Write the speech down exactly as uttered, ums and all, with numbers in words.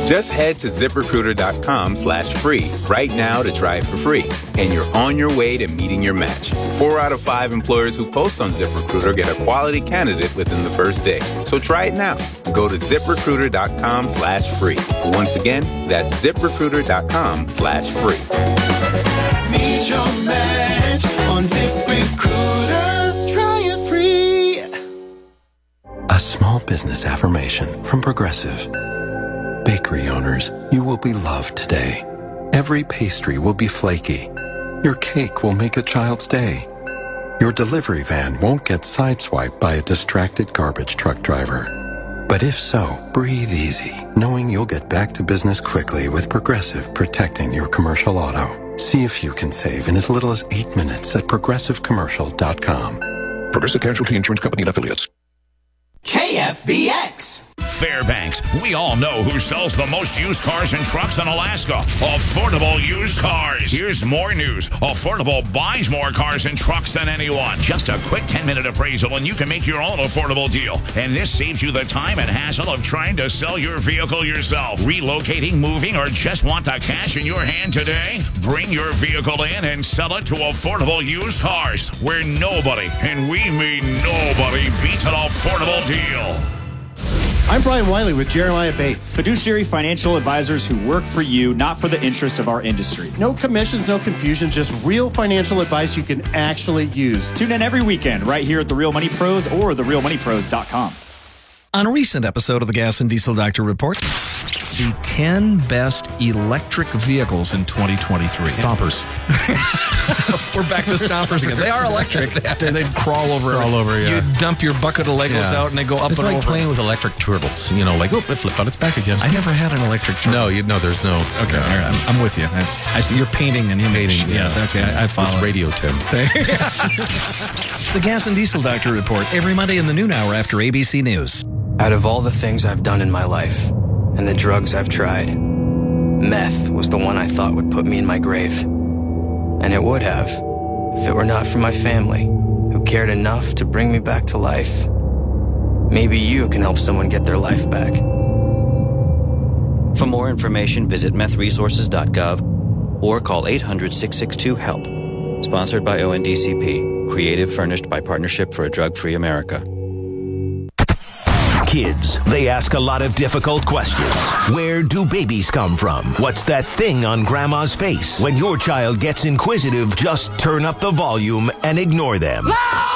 Just head to ZipRecruiter.com slash free right now to try it for free. And you're on your way to meeting your match. Four out of five employers who post on ZipRecruiter get a quality candidate within the first day. So try it now. Go to ZipRecruiter.com slash free. Once again, that's ZipRecruiter.com slash free. Meet your match on ZipRecruiter. Try it free. A small business affirmation from Progressive. Bakery owners, you will be loved today. Every pastry will be flaky. Your cake will make a child's day. Your delivery van won't get sideswiped by a distracted garbage truck driver. But if so, breathe easy, knowing you'll get back to business quickly with Progressive protecting your commercial auto. See if you can save in as little as eight minutes at progressive commercial dot com. Progressive Casualty Insurance Company and Affiliates. K F B X. Fairbanks. We all know who sells the most used cars and trucks in Alaska. Affordable Used Cars. Here's more news. Affordable buys more cars and trucks than anyone. Just a quick ten-minute appraisal and you can make your own affordable deal. And this saves you the time and hassle of trying to sell your vehicle yourself. Relocating, moving, or just want the cash in your hand today? Bring your vehicle in and sell it to Affordable Used Cars, where nobody, and we mean nobody, beats an affordable deal. I'm Brian Wiley with Jeremiah Bates. Fiduciary financial advisors who work for you, not for the interest of our industry. No commissions, no confusion, just real financial advice you can actually use. Tune in every weekend right here at The Real Money Pros or the real money pros dot com. On a recent episode of the Gas and Diesel Doctor Report, the ten best electric vehicles in twenty twenty-three. Stompers. We're back to stompers again. They are electric. They, they crawl over. Crawl over, yeah. You dump your bucket of Legos Yeah. out and they go up It's and like over. playing with electric turtles. You know, like, oh, it flipped on its back again. I never had an electric turtle. No, you no, there's no. Okay, all right, I'm, I'm with you. I, I see you're painting an image. Painting, Yes, yeah. okay, I, I follow. It's Radio Tim. The Gas and Diesel Doctor Report every Monday in the noon hour after A B C News. Out of all the things I've done in my life and the drugs I've tried, meth was the one I thought would put me in my grave. And it would have, if it were not for my family, who cared enough to bring me back to life. Maybe you can help someone get their life back. For more information, visit meth resources dot gov or call eight hundred, six six two, HELP. Sponsored by O N D C P. Creative furnished by Partnership for a Drug-Free America. Kids, they ask a lot of difficult questions. Where do babies come from? What's that thing on grandma's face? When your child gets inquisitive, just turn up the volume and ignore them.